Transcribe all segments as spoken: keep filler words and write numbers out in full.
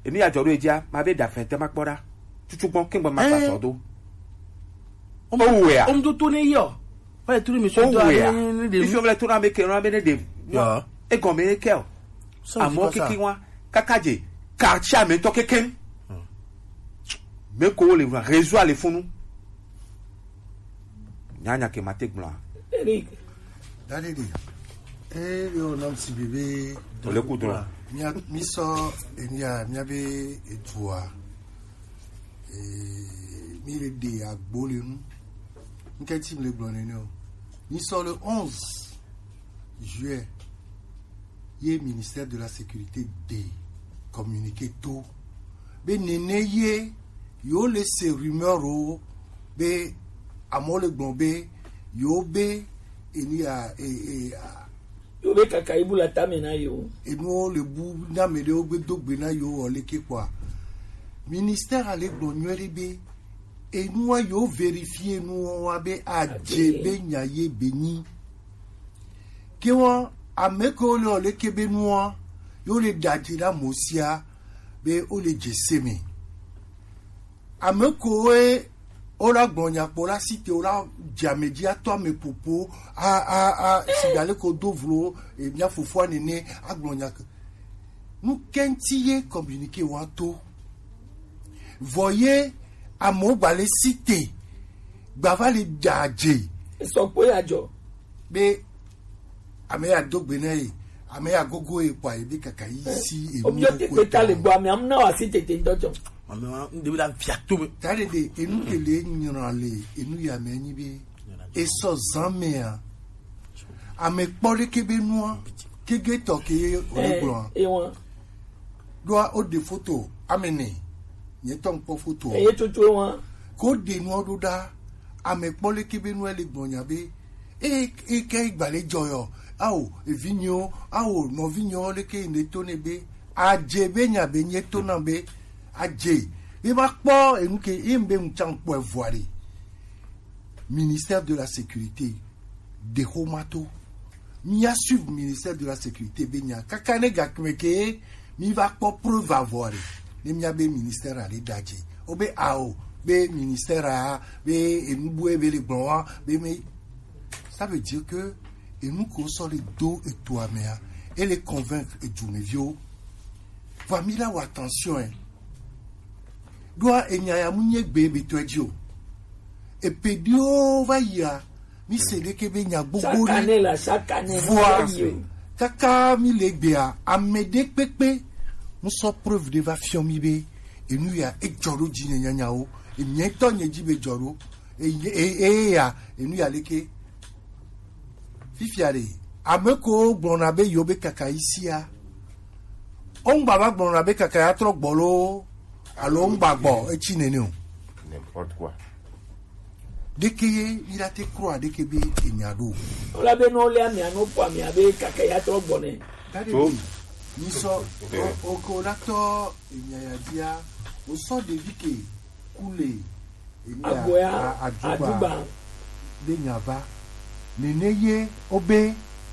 et nous y a jodé dia m'avait d'affaire te makbora tu tu bon kimbo ma fa sodo on on do tourner yo ouais tout monsieur doit il faut le tourner avec un ben de et comme il quel à moi qui qui moi kakaje karcha me to keken me ko le réseau les funu nyanya ke matek blanc Eric Dalili eh yo nam si bébé to le coup droit mia miso enia miabe etua eh mi le de agbolenu nkati le blanc neno ni sort le onze juillet le ministère de la sécurité de communiquer tout be neneye yo laissé rumeur o be amole gbonbe yo be eni a e yo be kaka ibu la tamena yo eno le bu na mede o gbe dogbe na yo o le kekwa ministère ale gbonwere be enu yo vérifier nu wa be adjebe nyaye beni ke won ameko le o le kebe nu yo le dadira mosia be o le jeseme ameko e ora gbonya pola cité ora jamedia to me popo a a a sigale ko dovlo e bia fofo nene agbonya nous kentiye communiquer wato voyez amo balé cité gbavali daje so po ajo be ame ya dogbe na yi ame ya gogo e pa e bi kaka yi si e mu ko te tale bo ame am na wa cité te ndojo ame ndebi da fiato be tale de enu kele nyirale enu ya me nyi be e so zamea ame pole kebe nu kege to ke olugbo e won do o de photo amene nye ton po photo e tutu won ko de nu oduda ame pole kebe nu ele gbonya be e e ke igbale joyo awo evinyo awo no vinyo le ke inde to ne be ajebe nya be nye to na be aje e ba po enu ke imbe mchan po evoire ministère de la sécurité de Homato mi a suivre ministère de la sécurité benya kakane gakmeke mi va po preuve avoir le mi a be ministère ale daje obe ao be ministère a be enu bue be le bon be me ça veut dire que et nous qu'on les dos et toi mea et les convaincre et du nevio va mi la attention hein doit enya munye bebe todio et pedio va ya mi se le ke be nya gbogbo chaque année la chaque année voilà kaka mi le bia amede pepe nous so preuve de va fiomi be et nous ya e joro ji nya nya o e nye to nye ji be joro e e ya et nous ya leke fifiare ameko gbonabe yobe kaka isia on baba gbonabe kaka ya tro gbolo alo ngbagbo e chinene o n'importe quoi dekeye il a te croire dekebe enyado ola be no le ami anu po ami abe kaka ya tro gbone so ni so o ko lato enyaya dia o so de vike kule enya aduba de nyaba neneye obe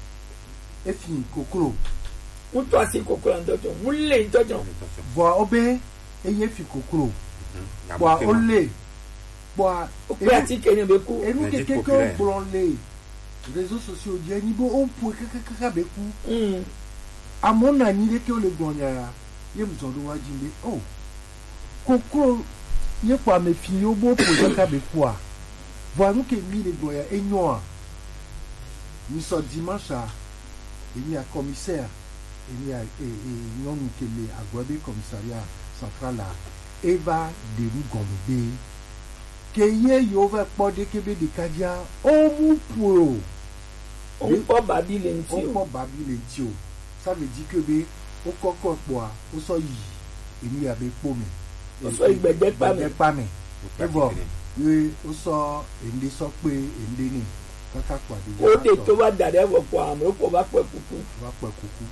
efi kokoro muto asi kokoro ndojo mulle ndojo bo obe eye fi kokoro bo ole bo ope ati kenye beku enu keke ko blonle réseaux sociaux dia ni bo on po keke kaka beku mm amona ni le ke o le gbonya ye mzodo wa jinde oh kokoro ye kwa me fi obo po kaka beku a bo anu ke mi le gbonya enyo nous sommes dimanche, il y a commissaire, il y a non qui est à Guabe commissariat central là, Eva de Mugombe, que y yo va pas de Québec de Kadia, on vous pour, on pas Babylone, on pas Babylone, ça veut dire que be au coco bois, au soyi, il y a des pommes, au soyi bébé pas mais pas mais, et bon, oui, au sort, il des sortes et des nez. O de to va dare wo po am ko ba pe kuku va pe kuku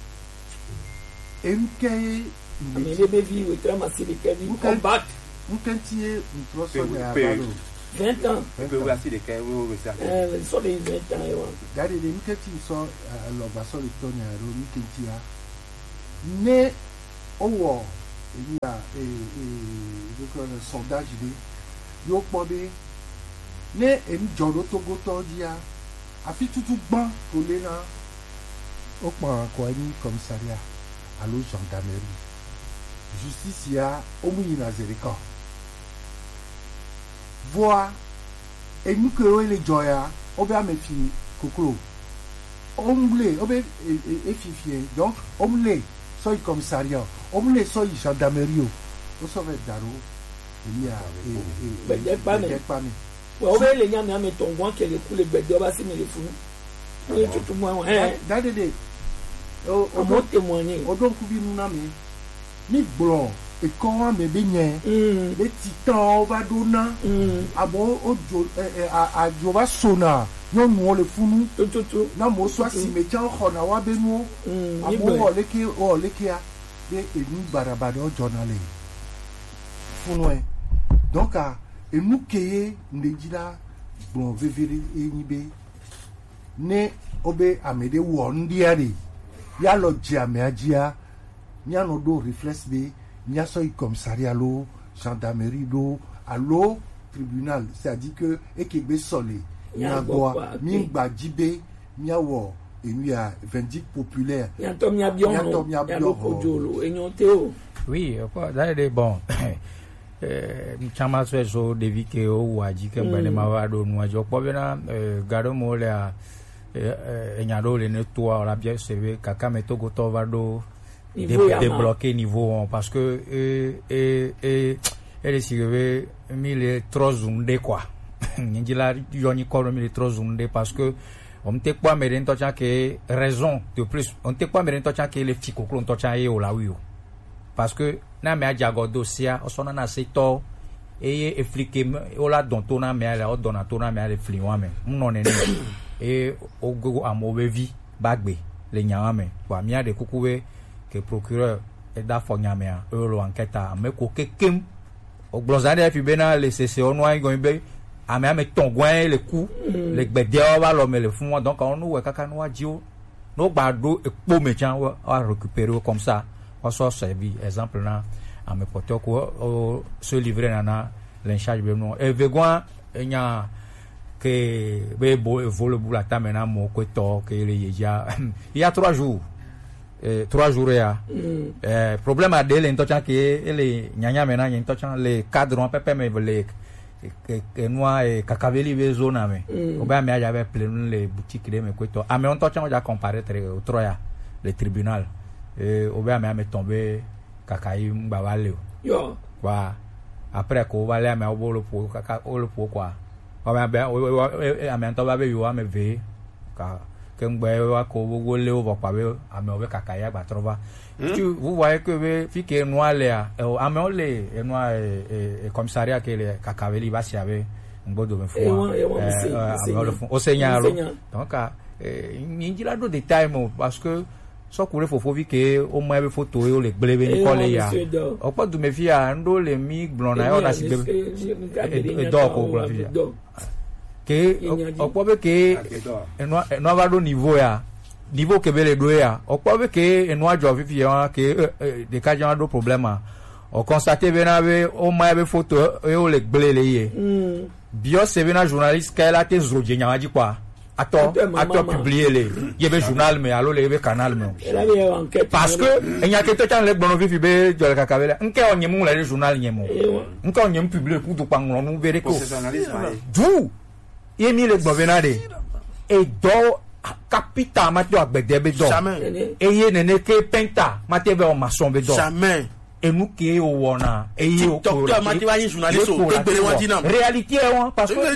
enke mi le be vi we trama si le ke vi combat nkentie ntroso ya balo vingt ans pe we asi de ke we we sa eh so de vingt ans yo gari de nketi so lo ba so le tonya ro nkentia ne owo il y a et et donc un sondage de yo po be ne em jodo togo to dia afi tutu gban to le na o pa ko ni commissariat à l'eau gendarmerie justice ya o mu na zerika voir et nous que le joya o be amefi kokoro omble o be e fifie donc omble so commissariat omble so gendarmerie o so ve daro il y a et et pas mais o be le nyame ame tongon ke le kule gbede o ba si me le funu ni tutu mo eh dade de o o mo témoigner o don ku bi nu na mi ni gboro e ko wa me be yen le titan o ba do na abo o jo a jo ba sona yo nu le funu tutu na mo so si me chan ho na wa be nu abo o le ke o le ke a de e nu barabada o journal funu e donc a e nu keye ndejila bon vevere enibe ne obe amede wo ndi ari ya lo jia me ajia nya no do reflex be nya so commissariat lo gendarmerie lo allo tribunal c'est-à-dire que ekegbe sole nya gbo mi gba jibe nya wo enu ya vindic populaire nya to mi abion nya lo kojolo enyon te o oui quoi d'ailleurs bon eh chama so so devi ke o waji ke bane ma wa do nu ajo po bena gado mo le a enyado le ne toi on a bien servi kaka meto go to va do débloquer niveau parce que et et et elle est sirve mille trop zunde quoi njila yoni ko mille trop zunde parce que on te quoi mais en touchant que raison de plus on te quoi mais en touchant que les petits coclon touchant et o la oui parce que na me ajago dossier o sona na seto e eflike o la don to na me ala o don na to na me ala fliwa me no ne e o go amobe vi bagbe le nyawa me wa mi ade kukuwe que procureur e da fo nyame a e lo enquête me ko kekem o glozade fi bena le cc o no ay go be ame ame tongwen le coup le gbede o ba lo me le fun donc on no we kaka no ajio no gbado e po me chan wa récupérer comme ça on so servi exemple na ame porter ko se livrer nana l'incharge be no e vegwa enya que be bo vole bula ta mena mo ko to que le ya il y a trois jours eh trois jours ya eh problème a de le ntocha que ele nyanya mena nyi ntocha le cadre pepe me le que noa e kakaveli be zona me o ba me aya be plein les boutiques de me ko to ame ntocha ja comparaître au troya le tribunal et o ba me me tomber kakai mbawale yo kwa après ko va le me o bolo po kaka o lo po kwa o ba be ame nto ba be yo ame ve ka que ngbe wa ko wo le o pa be ame o be kakai agba trova tu vous voyez que fi que noa le ame o le noa e commissariat que le kakaveli va si ave ngbodo me fo o segnalo donc ni dira do détail mo parce que so kure fofo vi ke o mo ebe photo e o le gbele be ni kole ya o po du me fi a ndo le mi blona e o da si be e do ko bla fi ke o po be ke eno eno va do niveau ya niveau ke be le do ya o po be ke eno ajo fi fi ya ke de ka jan do problème o constater be na be o mo ebe photo e o le gbele le ye bio se be na journaliste ka la te zoje nya waji kwa attends attends publier les il y avait journal mais alors il y avait canal mais parce que il y a que tant les bonnes vies be de la kakavela nké on yemu la journal yemu nké on yemu publier pour tout pangron nous verrez que d'où il mis les gouverneurs et do capita mato agbede be do et y ne que penta maté be o maçon be do jamais et nous qui est au wana et y au docteur Matiwani journaliste au gbele wantina réalité on parce que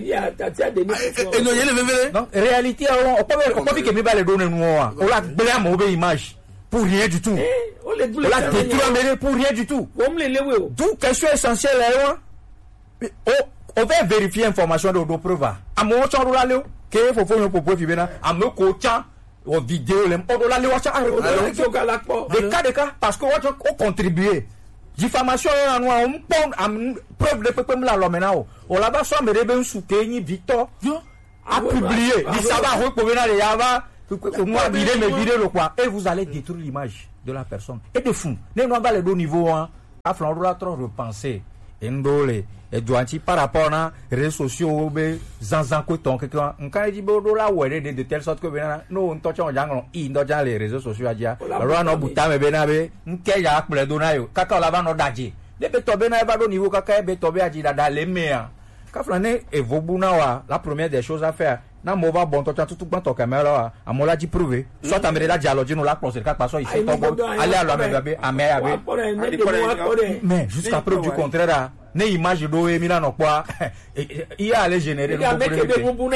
et non yele vevele non réalité on peut on peut que me ba le donner nous on la gbele mo be image pour rien du tout on le on la détruire pour rien du tout on le lewe d'où question essentielle là on on va vérifier information de do preuve à mon chon la le que faut faut pour fi bena à me ko chan o vidéo le on la le wa cha de cas de cas parce que on contribuer diffamation en on pon am preuve de peuple la lo menao o la ba so me rebe nsu ke ni Victor a publié il ça va ho ko bena le ya va Moi, vider, me vider le quoi. Et vous allez détruire l'image de la personne. Et de fou. Ne nous pas les deux niveaux, hein. À flanc, trop repenser. Indole. Et doit-il par rapport à les réseaux sociaux, mais zanzan coton, quelqu'un, on quand il dit, bon, là, où elle est de telle sorte que, nous, on touche en jangon, il doit les réseaux sociaux à dire, alors, on bouta, mais benabe, on kaya à pour les donayo, kaka la van d'adji. Les bétons benabe au niveau kaka, bétobé à dire, dans les meilleurs. Kaflané et Vobunawa, la première des choses à faire. Na mova bon to tout bon to caméra a mola di prouver soit amere la dialogue nous la procéder car parce ici to aller à la même amé mais jusqu'à preuve du contraire ne image do e mina no kwa il y a aller générer le problème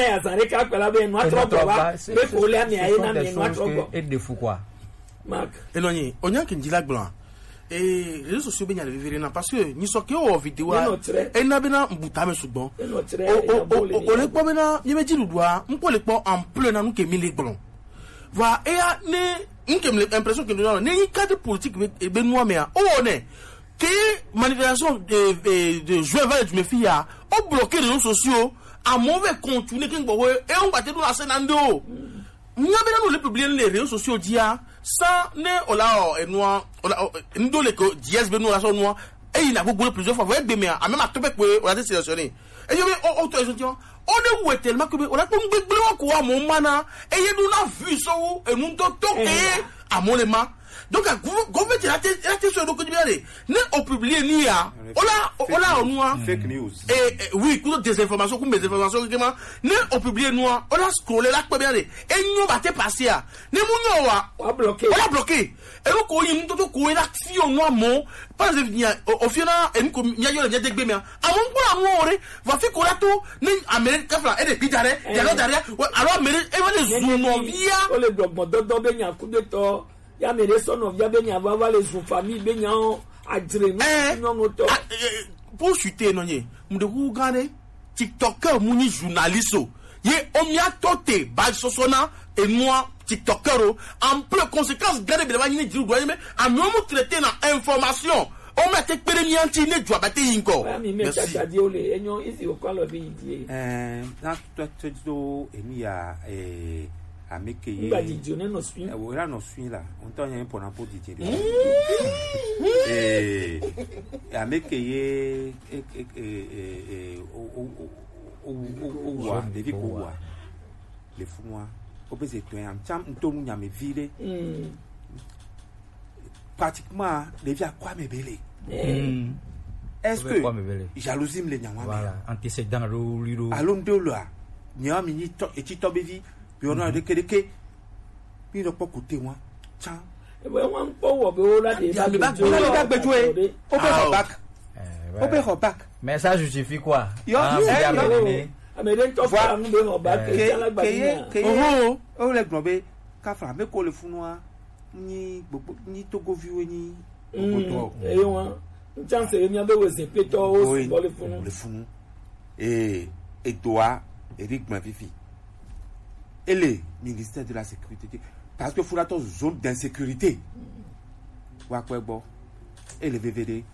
et de fou quoi marc eloni onya kinjila blanc et les réseaux sociaux bien les vivre parce que ni so ke o vidéo e na bena mbuta me sugbon o o le po bena ni meji ludua mpo le po en plein na nous ke mi le gbon va e a ne nke me l'impression que nous ne cadre politique e ben moi mais o ne que manifestation de de juin vingt me fia o bloquer les réseaux sociaux à mauvais continuer que ngbo e on ba te do la senando nyabena no le publier les réseaux sociaux dia ça ne ola e noa ola ndole ko dies be no la so noa e il a beaucoup plusieurs fois voyez bien à même à tope ko on a sélectionné et je vais auto étudiant on est où tellement que on a pas ngbe ko wa mo mana e ye do na vu so e nous to toquer à mon lema donc gouvernement la la sur donc bien ne au publier ni ya ola ola noa fake news et oui coup de désinformation comme des informations vraiment ne au publier noa ola scroller là quoi bien et nous ba te passer ne mu no wa bloquer ola bloquer et nous ko yin to to ko l'action noa mo pas de venir au final et nous ko nya yo nya degbe mia amon ko amore va fi ko la to ni Amérique fa et de pitare ya no derrière alors Amérique et va les zoom via o le dogmo dodo be nya ku de to ya mere son of ya be nya va va les zoom famille be nya adre no no to pour chuter non ye mu de ku gane TikToker mu ni journaliste ye omia tote ba sosona et moi TikToker en plein conséquence gade be ba ni diru do mais a no mu traiter na information on m'a été pérénianti ne doit battre inko merci enyo isi okalo bi die eh na to to eni ya eh ameke ye ba di jone no swing eh wora no swing la on to yan pour na po di jere eh ameke ye eh eh o o o wa de vi ko wa le fumwa o be se to yan cham to nu nya me vile pratiquement les via quoi me belé mm. Est-ce que jalousie me les nyama voilà antécédent ro liro alom de lo a nyama ni to e ti to bevi bi ona de kedeke bi no po côté moi tiens e we wan po wo be o la de ba be ba gbejo e o be ho back o be ho back mais ça justifie quoi yo amere to fa nu be ho back e ala gba ni oh o le gbobe ka fra me ko le funua ni gbogbo ni togo viwe ni gbogbo to e won chance e mi abe we se peto o si bo le funu le funu e e doa Eric Mafifi et le ministère de la sécurité parce que faut la zone d'insécurité wa kwebo et le V V D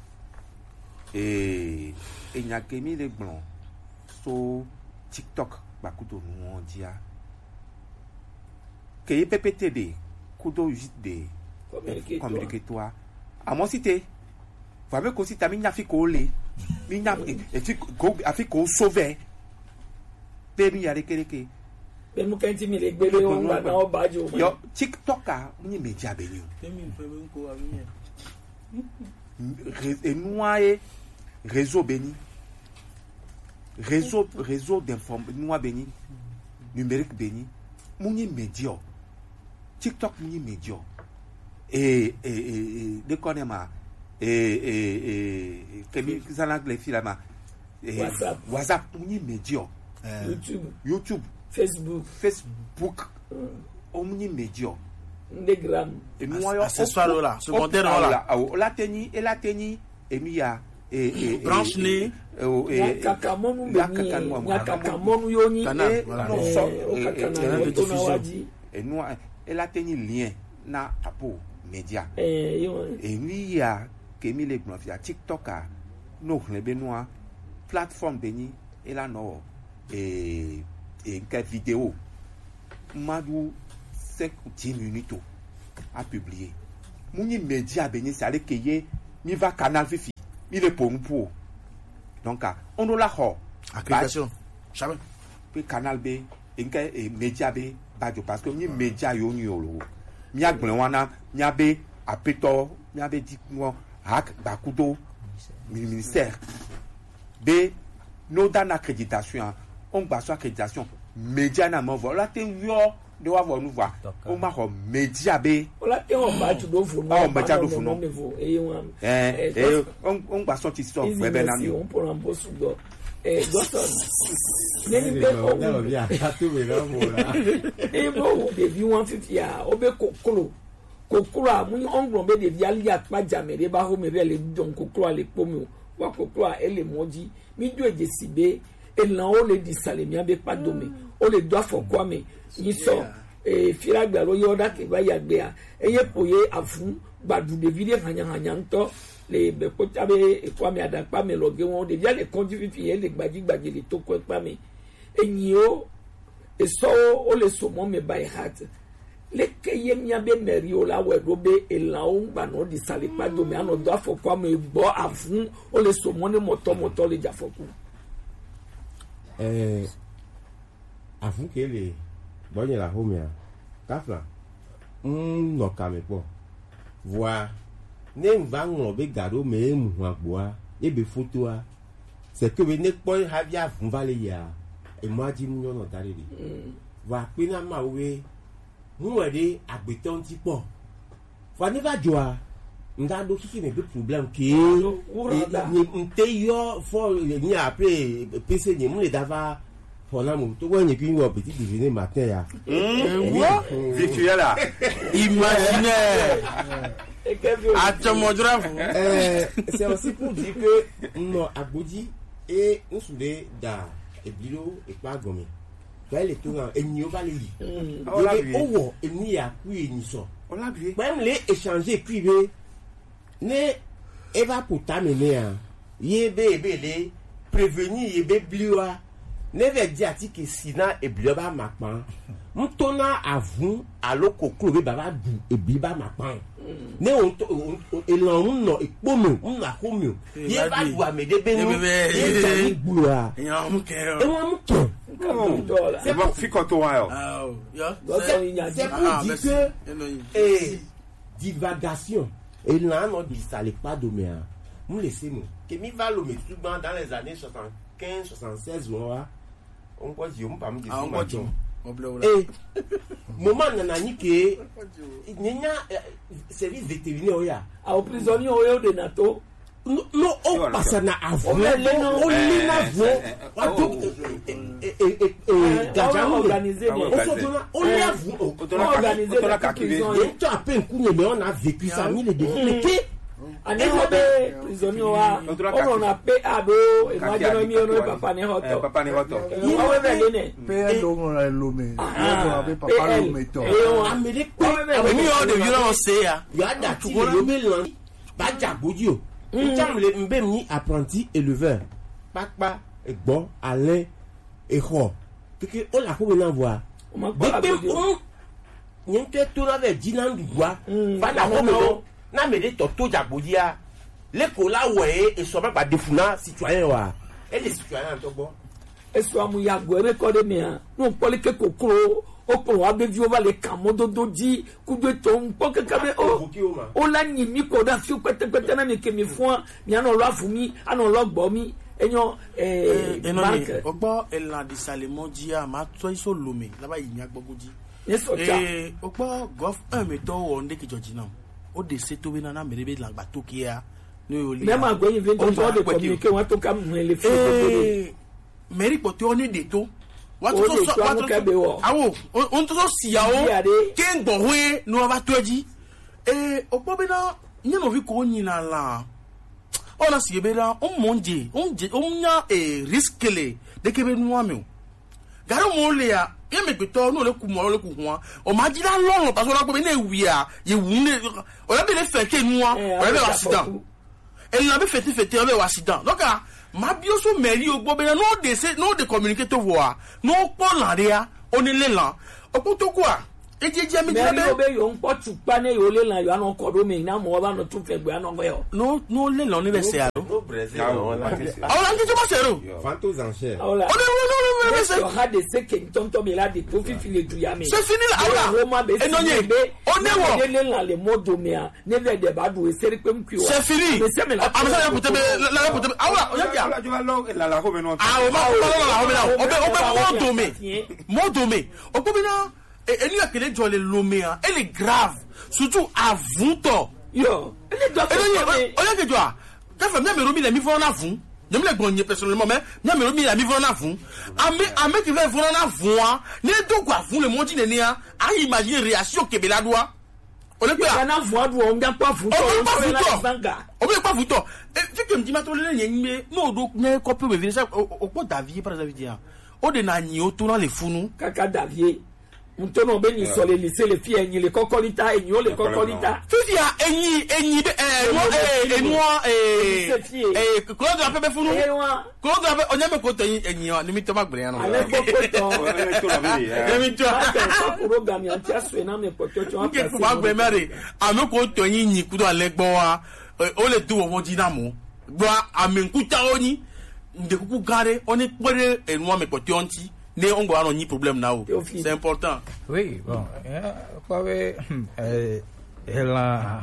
et et nya kemi le blanc so TikTok ba kuto no dia ke P P T D kudo juste de communiquer-toi à mon cité vous avez aussi ta minya fi ko le minya et fi ko afi ko sauver pe mi yare kereke be mu kan ti mi le gbele o ngba na o bajo yo TikTok a ni media be ni temi fe be nko abiyan et noyer réseau béni réseau réseau d'information noir béni numérique béni muni média TikTok muni média et et et de connaît ma et et et kemi zana les filama WhatsApp WhatsApp muni média YouTube YouTube Facebook Facebook on muni média Instagram et moi accessoire là secondaire là la teni et la teni et mi ya et branche né et kakamonu beni ya kakamonu yoni et et nous et la teni lien na apo média et mi ya kemi le gbon fi TikTok a no le benoa plateforme beni et la no et et une vidéo madu cinq ou dix minutes à publier. Mouni média béni c'est aller qu'il mi va canal fifi, mi le pour pour. Donc on doit la ho. Accréditation. Jamais. Puis canal B, et média B, badjo parce que mi média yo ni yolo. Mi a glenwana, mi a B a peto, mi a B dit moi hak bakudo ministère. B no dan accréditation, on va sur accréditation média na mo voilà te yo de wa nous voir. On m'a ho média B. Voilà te on va tu do fou. Ah on média do fou non. Eh eh on on va sortir ça web na ni. On pour un beau sous do. Eh docteur. Neni be ko. Eh bo de bi one fifty a obe kokolo. Kokolo a mu ongbon be de bi ali atpa jamere ba ho me be le don kokolo ale pomi. Wa kokolo a ele moji. Mi do eje sibe e lan o le di sale mi abe pa do me. O le do afọ kwa me. Yi so e fira gba lo yoda ke ba ya gbe a. Eye poye afun gbadu de video hanya hanya nto. Les bekotabe ekwame adakpa me loge won de via les conduits les gbaji gbaji les toko ekpame enyo eso o le somo me by heart le keye mia be meri o la we robe elan o ngba no di sale pa do me ano do afoko me bo afun o le somo ne moto moto le jafoku eh afun ke le bonye la homia kafla mm no kame po voix ne va nglo be gado me mu agboa e be photo a c'est que be ne po havia fun vale ya e mo aji mu no dare ri wa pe na ma we mu we de agbeton ti po fa ne va joa nda do fi ne be problem ke ni nte yo for ni après pc ni mu le dava pour la mu to wa ni ki wo petit déjeuner matin ya mm virtuel là imaginaire. euh, c'est aussi pour dire que non Agbodi et nous soudé da et bilo et pas gomme va les tourner et n'y va les lire oh et n'y a plus ni so on l'a vu même les échanger privé ne eva pour t'amener hein yebe bele prévenir yebe blioa ne veut dire que sina et blioba mapan mtona avun aloko kuro baba du e biba mapan ne on e lan no e pomo on a komio ye ba du amede benu ye tani gbua e yan mu ke e won mu ke c'est bon fiko to wa yo ah yo c'est pour dire que eh divagation et là non dit ça les pas doméa nous laisser nous que mi va le mettre dans les années soixante-quinze soixante-seize on quoi dire on pas me dire eh moment nana ni ke nyanya service vétérinaire ya a au prisonnier o de nato no o passa na avon o le na avon o eh eh eh gajamu organisé o so dona o le avon o organisé la prison et tu as peine kunye mais on a vécu ça mille de que ani hobe prisonnier wa o na pe ado e ma jeno mi ono papa ni hoto papa ni hoto yi o we ne pe lo mo lo me o be papa lo me to amele pe mi o de you know say ya ya da ti le be lan ba Jagboji o ntam le mbe mi apprenti éleveur papa egbo Alain eho que o la ko na voir depuis on nyen ke to la ve dinan duwa ba da ko me na me de toto Jagboji a le ko la we e so ba defuna citoyen wa et les citoyens to bo eso amu ya go e ko de me a no poli ke kokoro o po wa be vi o va le kamodo doji ku de to npo keka be o o la ni mi ko da fi pete pete na mi ke mi fun mi ana lo afu mi ana lo gbo mi eyan eh bank ogbo elan di salemoji a ma to iso lome laba yi mi agbogoji eso cha eh ogbo gof un me to o nde ki joji na o de se to we na na merebe langba to kia ni o le même agbo yin vinto to de communiquer won to ka mu le fi eh meri po to ni de to wa to so wa to awo on to so sia o ke ngbo we no va toji eh ogbo be na nya no vi ko yin na la ona si be na o monje on je on nya e risquele de ke be nu ame o garo mo le ya ye me gbe to no le ku mo le ku ho o ma ji da lorun pa so la pe na ewi a ye wu ne o le be le fe ke nu wa o le be accident e la be fete fete o be accident donc ma bi o so meri ogbo be no de se no de communicate to wa no po la ria oni le lan o po to ku a ejeje mi mais jebe yo be yo npo tupa ne yo le lan yo an ko do me na mo ba no tun fe gbe an go yo no no le lo ni be se aro Au Brésil, on l'a fait. awon ki to ma se ro Vente aux enchères. ola o ne no no be se yo ha de se ke tonto me la de to fi fi le du ya me c'est fini là Roma be enonye o ne wo le lan le modo me a ne ve de ba do e seri pe mku yo c'est fini mais c'est me la amisa ya pute be la pute awla o ya Ah, tu vas là, la la robe non. ah o ma ko la la o be la o be o be mo do me mo do me o ko bi na eni akele jo le lome a elle est grave surtout avant to yo ele do enonye o ya ke jo a ka fa mi me ro mi le mi fo na fun je me le gonye personnellement mais mi me ro mi la mi fo na fun ame ame ki ve fo na fun a ne do kwa fun le mo di ne ni a a imagine réaction ke be la doa o le pe a kana vo adu o nda pa fu to o o pa fe fu la to banga o be pa fu to e ti ke mdi ma to le yen me no do ne copy we vini sa o po David par exemple dia o de na nyi o to na le funu kaka davie ntono be ni so le lycée le fi enyi le kokolita enyi o le kokolita fifi a enyi enyi be eh no eh enu eh eh Claude a pe funu e wa Claude a pe o nyame ko to enyi o ni mi to ma gbere no ale popoto e mi to aka ko program ya tia so na me pototo wa ke wa gbe mere ame ko to yin yin ku do ale gbo wa o le tu wo ji na mu gbo ame nkuta oni nde kuku gare oni pere enu ame pototo onti ne on go aron ni problème na o c'est important oui bon quoi euh elle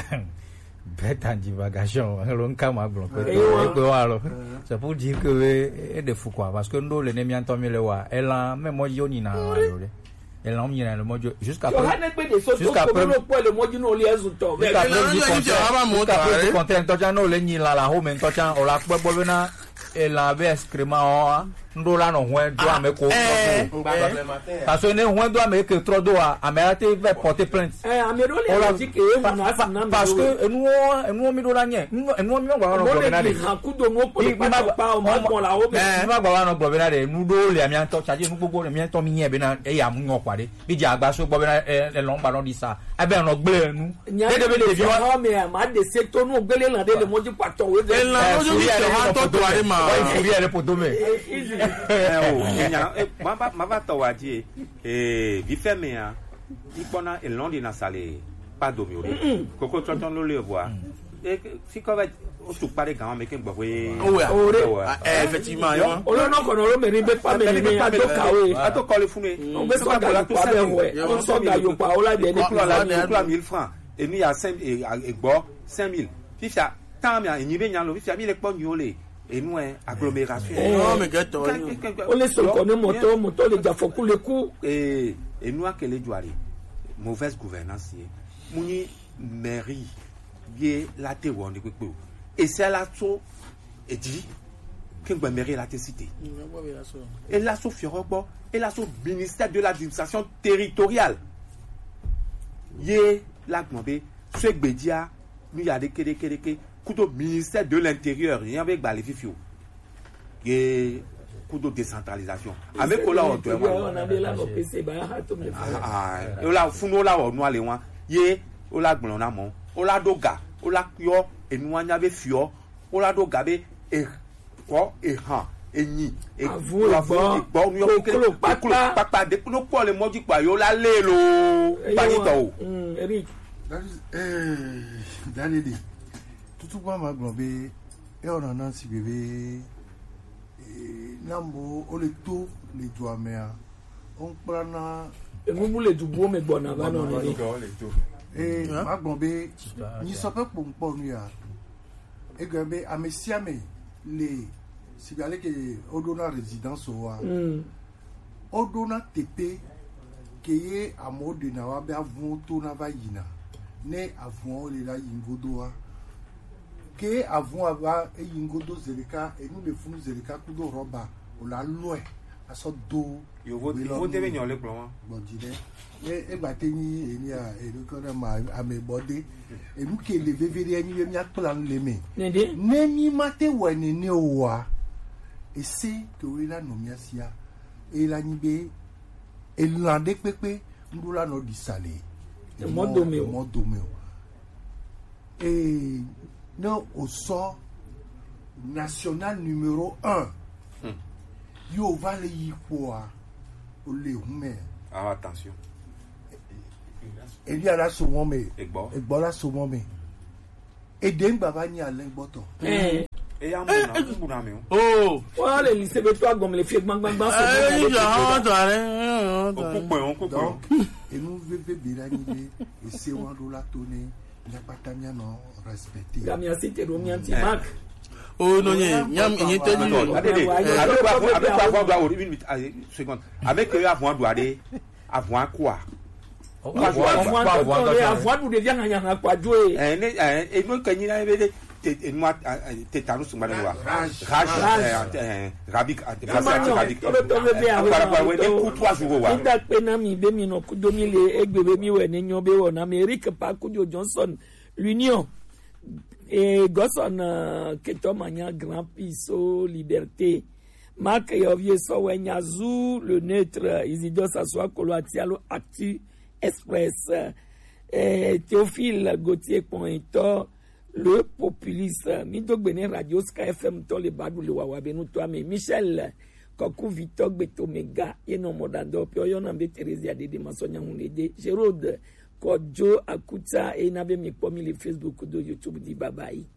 bête en divagation on comme à blanc c'est pour dire que et de fou quoi parce que nous les nemi entomi le wa elle a même moi yoni na elle a mis le mot jusqu'à jusqu'à le mot du no liezu to jusqu'à jusqu'à content to ja no le ni la la home to ja o la pe bo na elle avait excrément ndola no hwen do ame ko parce que ne hwen do ame que trop do a me ate va porter plainte eh amero le dit que e na na parce que enu enu mi do la nye enu mi gba no gbo de ha ku do no po pa pa o ma gbon la o be mi ma gba no gbo be na de enu do le ami anto chaje enu gbogbo le mi anto mi yen be na e ya mu yan pare bi ja agba so gbo be na e lo nba no di sa e be no gbe enu de de be de bi wa me ma de se to no gbele na de le mo ji pato we de la ojo mi se ha to to are ma o furi ele po do me mava tawa die eh vi ferme a ipona e londi na sale pas domi o koko tonton lo le voir e fi ko va o tu pare gan me ke gbo we o eh effectivement yo o lo no ko no me ri be pa me ni a to kawe a to kole funu o be so ga pa be we o so ga yo pa o la de ni la la mille francs et mi a cinq et gbo cinq mille fi fa tam ya ni be nyan lo fi fa bi le po nyole et nous agglomération non mais gato on les so ko no moto moto le jafoku le coup et et nous akele juari mauvaise gouvernance muni mairie ye la te wonde pepe et c'est là so et dit que ngba mairie la te cité et là so fiorogbo et là so ministère de l'administration territoriale ye la gnombe so egbedia nous ya de kede kede kede kudo ministère de l'intérieur y avait ba les fifio et kudo décentralisation avec kola o to e on a de la no pc ba ha to me ah e la funu la o nu ale wan ye o la gbon na mo o la doga o la yo enu anya be fio o la doga be e ko e han enyi e la fo gbo nu yo kele papa papa de no po le moji pa yo la le lo pa ni to mm Eric that is eh Danny tutu kwa maglobe e ona nansi bebe e nambo ole to le doamea on prana e mu le dubo me gbona ba no ni e maglobe ni sope pompo nu ya e gbe amesiame le sibale ke odona résidence wa mm odona tepe ke ye amode na wa be avun to na va yina ne avun le la yingodo wa que avant avoir et yingodo zeleka et nous le funu zeleka kudo roba o la loe aso do yo vo vo debe nyon le plan bon dile e e gba teni eni a e lo ko na ma ame body e nous ke le veveri ani mi plan le me nede neni mate wani ni owa e se que we la no miasia e la nibe e lande pepe ndula no di sale e modo me modo me e non au sort national numéro un. Hmm. Yo va le y quoi au le hume. Ah attention. ebi ara so wọn mi Egbo. egbo la so wọn mi ede ngba ba ni ale gboto Eh. E ya mo na mo na mi o. Oh. Wọ́n lè ní sebe tó àgbọ̀n mi lè fi gbangba sọ. Eh, ìjà àwọn tó àrẹ. O ku pe o ku pe. donc enu veve bira ni be ese wọn do la to ni nyapata nya no respecter Gami asi te romi anti mark. Oh non, nyam y te Attends, dit. attendez, avec quoi avec quoi on doit une minute une seconde. Avec que avant doit aller avant quoi? Àwọn àdúrà devient un yàrá pàjọ́ ẹ̀. Eh ne eh no kan ni na be te moi te tanu suma na wa. Rage eh rabik face rabik. Para we ne ku trois jours wa. Ida pe na mi be mi no ku do mi le egbe mi we ni nyo be wo na America pa ku Johnson l'Union et Gosson uh, Ketomania Grand Piso Liberté Marc Yovie Sowenyazu le neutre Isidore Sassoa Koloatialo Actu Express et Théophile Gauthier Pointor le populiste Midogbene Radio Sky F M to le badou le wawa benu to ame Michel Koku Victor Betomega eno modando pio yona mbe Teresia Dede Masonya Hunede Gerode Kojo Akuta et nabe mi pomi le Facebook do YouTube di babayi.